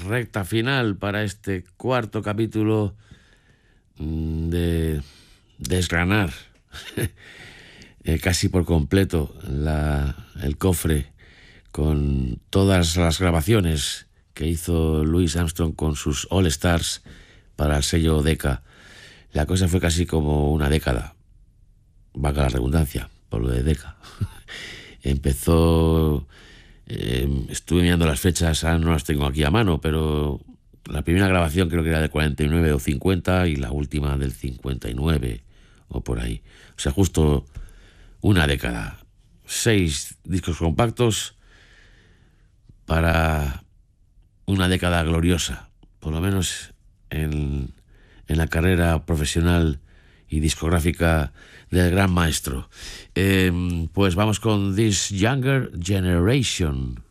recta final para este cuarto capítulo de desgranar casi por completo el cofre con todas las grabaciones que hizo Louis Armstrong con sus All Stars para el sello Decca. La cosa fue casi como una década, valga la redundancia, por lo de Decca. Empezó, estuve mirando las fechas, ahora no las tengo aquí a mano, pero la primera grabación creo que era del 49 o 50 y la última del 59 o por ahí. O sea, justo una década. 6 discos compactos para una década gloriosa, por lo menos en la carrera profesional y discográfica del gran maestro. Pues vamos con This Younger Generation.